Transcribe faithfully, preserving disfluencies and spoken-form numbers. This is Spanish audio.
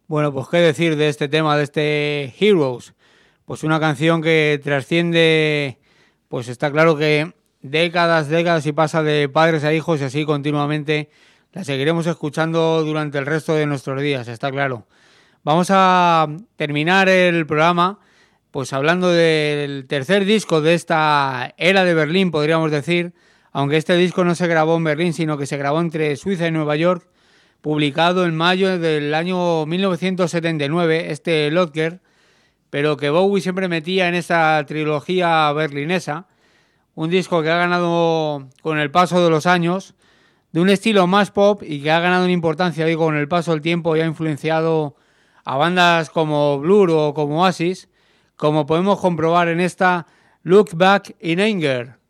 Bueno, pues qué decir de este tema, de este Heroes. Pues una canción que trasciende, pues está claro que décadas, décadas y pasa de padres a hijos y así continuamente la seguiremos escuchando durante el resto de nuestros días, está claro. Vamos a terminar el programa pues hablando del tercer disco de esta era de Berlín, podríamos decir, aunque este disco no se grabó en Berlín, sino que se grabó entre Suiza y Nueva York, publicado en mayo del año mil novecientos setenta y nueve, este Lotger, pero que Bowie siempre metía en esa trilogía berlinesa, un disco que ha ganado con el paso de los años, de un estilo más pop y que ha ganado en importancia, digo, con el paso del tiempo y ha influenciado a bandas como Blur o como Oasis, como podemos comprobar en esta Look Back in Anger.